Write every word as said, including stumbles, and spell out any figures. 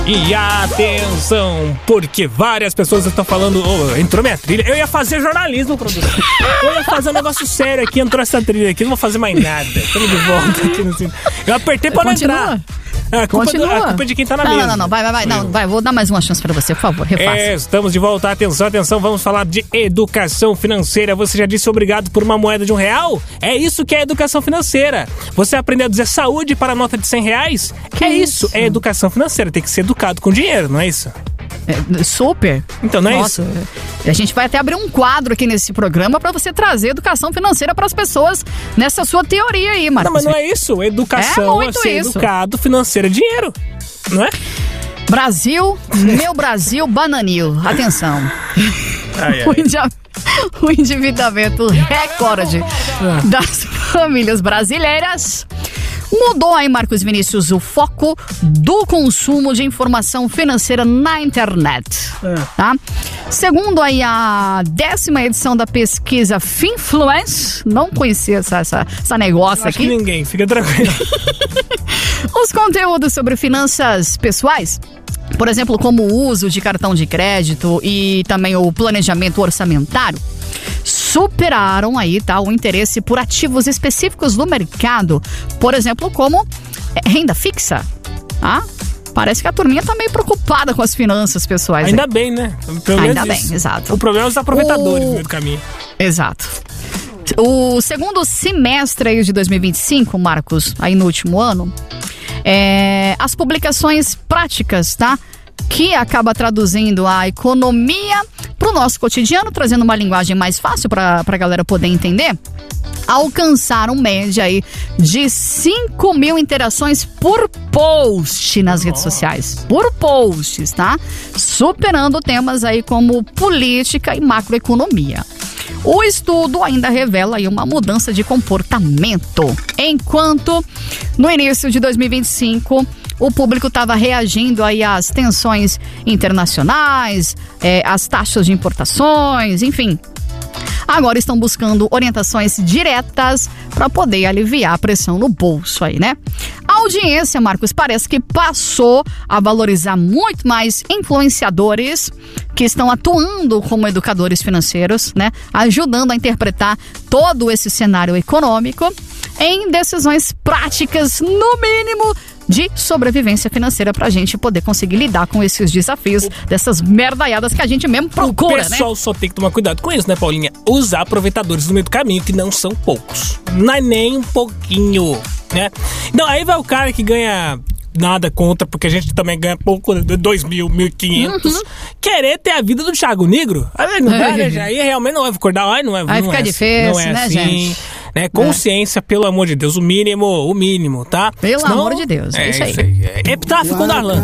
E atenção, porque várias pessoas estão falando, oh, entrou minha trilha, eu ia fazer jornalismo, produção. Eu ia fazer um negócio sério aqui, entrou essa trilha aqui, não vou fazer mais nada. Estamos de volta aqui no cine. Eu apertei pra não entrar. A culpa, Continua. do, a culpa é de quem tá na não, mesa. Não, não, não, vai, vai, vai, não, vai, vou dar mais uma chance pra você, por favor, refaça. É, estamos de volta, atenção, atenção, vamos falar de educação financeira. Você já disse obrigado por uma moeda de um real? É isso que é educação financeira. Você aprendeu a dizer saúde para a nota de cem reais? Que é isso, isso? é educação financeira, tem que ser educado com dinheiro, não é isso? É, super. Então não é Nossa, isso? A gente vai até abrir um quadro aqui nesse programa pra você trazer educação financeira pras pessoas nessa sua teoria aí, Marcos. Não, mas não é isso, educação É é, muito ser isso. educado, financeiro é dinheiro, não é? Brasil, meu Brasil, bananil. Atenção. Ai, ai. O, indi- o endividamento recorde das famílias brasileiras mudou aí, Marcos Vinícius, o foco do consumo de informação financeira na internet. É. Tá? Segundo aí a décima edição da pesquisa Finfluence, não conhecia essa, essa, essa negócio Acho aqui. que ninguém, fica tranquilo. Os conteúdos sobre finanças pessoais, por exemplo, como o uso de cartão de crédito e também o planejamento orçamentário, superaram aí, tá, o interesse por ativos específicos do mercado, por exemplo, como é, renda fixa. Tá? Parece que a turminha tá meio preocupada com as finanças pessoais. Ainda aí. bem, né? Pelo Ainda menos isso. bem, exato. O problema é os aproveitadores O- no meio do caminho. Exato. O segundo semestre aí de dois mil e vinte e cinco, Marcos, aí no último ano, é, as publicações práticas, tá? Que acaba traduzindo a economia para o nosso cotidiano, trazendo uma linguagem mais fácil para a galera poder entender, alcançaram média aí de cinco mil interações por post nas redes sociais. Por posts, tá? Superando temas aí como política e macroeconomia. O estudo ainda revela aí uma mudança de comportamento. Enquanto no início de dois mil e vinte e cinco, o público estava reagindo aí às tensões internacionais, é, às taxas de importações, enfim. Agora estão buscando orientações diretas para poder aliviar a pressão no bolso aí, né? A audiência, Marcos, parece que passou a valorizar muito mais influenciadores que estão atuando como educadores financeiros, né? Ajudando a interpretar todo esse cenário econômico em decisões práticas, no mínimo, de sobrevivência financeira pra gente poder conseguir lidar com esses desafios, dessas merdaiadas que a gente mesmo procura, O pessoal né? só tem que tomar cuidado com isso, né, Paulinha? Os aproveitadores no meio do caminho, que não são poucos. Não é nem um pouquinho, né? Não, aí vai o cara que ganha nada contra, porque a gente também ganha pouco, dois mil, mil e quinhentos. Uhum. Querer ter a vida do Thiago Negro, aí não dá, né? Já, aí realmente não vai acordar, ai, não é, Aí não fica é difícil, assim, não é né, assim. gente? Né? Consciência, é. Pelo amor de Deus, o mínimo, o mínimo, tá? Pelo Senão, amor de Deus, é, é isso aí. isso aí. É epitáfio com Darlan.